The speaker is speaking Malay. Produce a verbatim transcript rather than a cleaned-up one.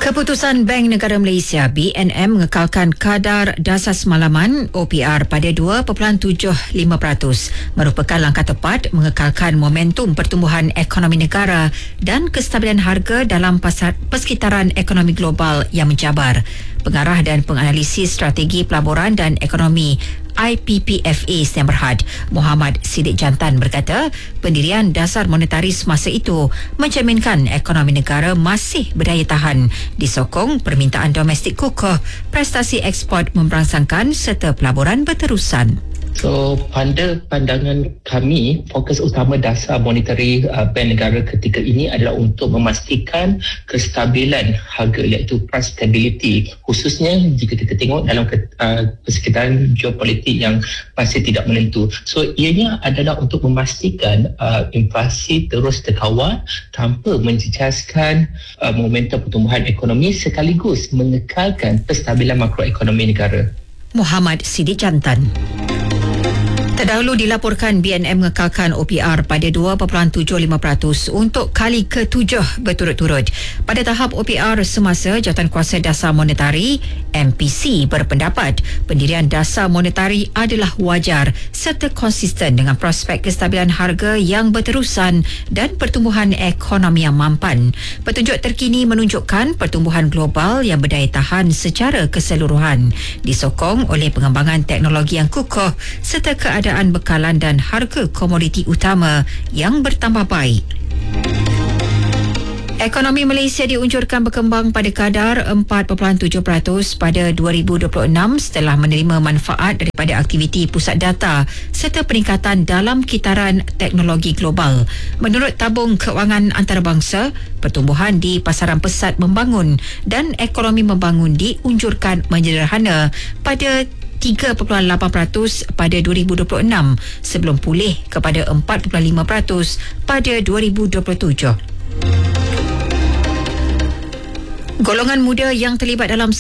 Keputusan Bank Negara Malaysia B N M mengekalkan kadar dasar semalaman O P R pada dua perpuluhan tujuh lima peratus merupakan langkah tepat mengekalkan momentum pertumbuhan ekonomi negara dan kestabilan harga dalam pasar persekitaran ekonomi global yang mencabar. Pengarah dan penganalisis strategi pelaburan dan ekonomi I P P F A Sdn Bhd, Muhammad Siddiq Jantan berkata, pendirian dasar monetaris masa itu mencerminkan ekonomi negara masih berdaya tahan, disokong permintaan domestik kukuh, prestasi ekspor memberangsangkan serta pelaburan berterusan. So, pada pandangan kami, fokus utama dasar monetary uh, Bank Negara ketika ini adalah untuk memastikan kestabilan harga, iaitu price stability, khususnya jika kita tengok dalam uh, persekitaran geopolitik yang masih tidak menentu. So, ianya adalah untuk memastikan uh, inflasi terus terkawal tanpa menjejaskan uh, momentum pertumbuhan ekonomi sekaligus mengekalkan kestabilan makroekonomi negara. Muhammad Siddiq Jantan. Terdahulu dilaporkan B N M mengekalkan O P R pada dua perpuluhan tujuh lima peratus untuk kali ketujuh berturut-turut. Pada tahap O P R semasa, Jawatankuasa Dasar Monetari M P C berpendapat pendirian dasar monetari adalah wajar serta konsisten dengan prospek kestabilan harga yang berterusan dan pertumbuhan ekonomi yang mampan. Petunjuk terkini menunjukkan pertumbuhan global yang berdaya tahan secara keseluruhan, disokong oleh pengembangan teknologi yang kukuh serta keadaan bekalan dan harga komoditi utama yang bertambah baik. Ekonomi Malaysia diunjurkan berkembang pada kadar empat perpuluhan tujuh peratus pada dua ribu dua puluh enam setelah menerima manfaat daripada aktiviti pusat data serta peningkatan dalam kitaran teknologi global. Menurut tabung kewangan antarabangsa, pertumbuhan di pasaran pesat membangun dan ekonomi membangun diunjurkan menyederhana pada tiga perpuluhan lapan peratus pada dua ribu dua puluh enam sebelum pulih kepada empat perpuluhan lima peratus pada dua ribu dua puluh tujuh. Golongan muda yang terlibat dalam